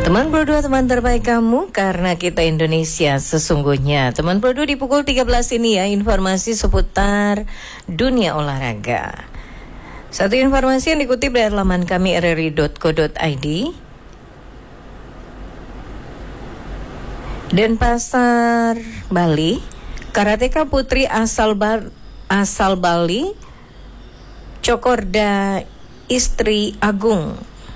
Teman Pro 2, teman terbaik kamu, karena kita Indonesia sesungguhnya. Teman Pro 2 di pukul 13 ini ya, informasi seputar dunia olahraga. Satu informasi yang dikutip dari laman kami rri.co.id. Denpasar, Bali, karateka putri asal Bali, Cokorda Istri Agung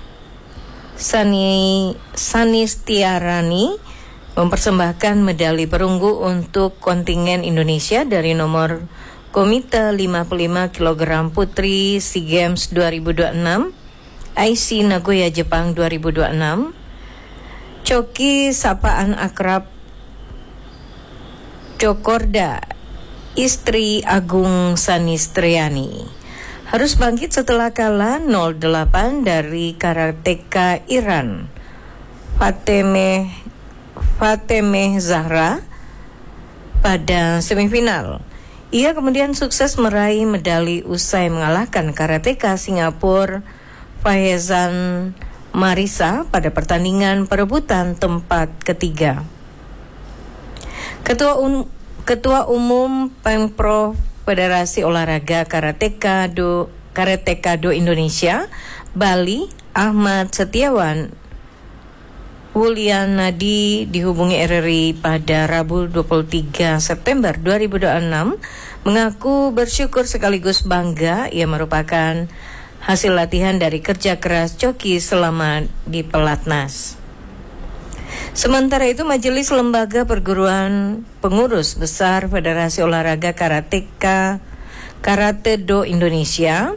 Sanistiarani mempersembahkan medali perunggu untuk kontingen Indonesia dari nomor komite 55 kg putri SEA Games 2026 IC Nagoya Jepang 2026. Coki sapaan akrab Cokorda Istri Agung Sanistriani harus bangkit setelah kalah 0-8 dari karateka Iran Fatemeh Zahra pada semifinal. Ia kemudian sukses meraih medali usai mengalahkan karateka Singapura Faezan Marisa pada pertandingan perebutan tempat ketiga. Ketua Umum Pemprov Federasi Olahraga Karateka Do Indonesia Bali Ahmad Setiawan Wulianadi dihubungi RRI pada Rabu 23 September 2026 mengaku bersyukur sekaligus bangga ia merupakan hasil latihan dari kerja keras Coki selama di Pelatnas. Sementara itu, Majelis Lembaga Perguruan Pengurus Besar Federasi Olahraga Karateka Karate Do Indonesia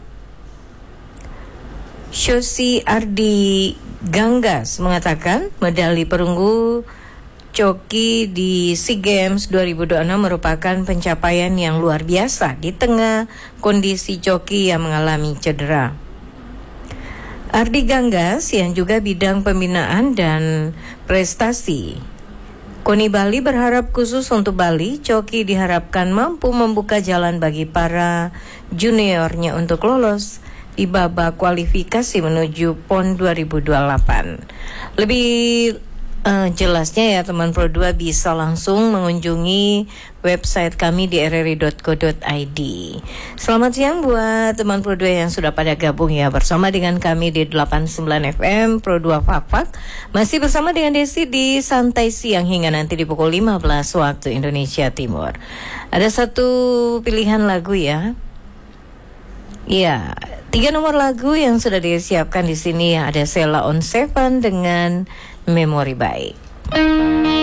Shoshi Ardi Ganggas mengatakan medali perunggu Coki di SEA Games 2026 merupakan pencapaian yang luar biasa di tengah kondisi Coki yang mengalami cedera. Ardi Ganggas yang juga bidang pembinaan dan prestasi KONI Bali berharap khusus untuk Bali, Coki diharapkan mampu membuka jalan bagi para juniornya untuk lolos di babak kualifikasi menuju PON 2028. Lebih jelasnya ya teman Pro 2 bisa langsung mengunjungi website kami di rri.co.id. Selamat siang buat teman Pro 2 yang sudah pada gabung ya bersama dengan kami di 89 FM Pro 2 Fakfak. Masih bersama dengan Desi di Santai Siang hingga nanti di pukul 15 waktu Indonesia Timur. Ada satu pilihan lagu ya. Iya, 3 nomor lagu yang sudah disiapkan di sini. Ada Sheila on 7 dengan Memori Baik.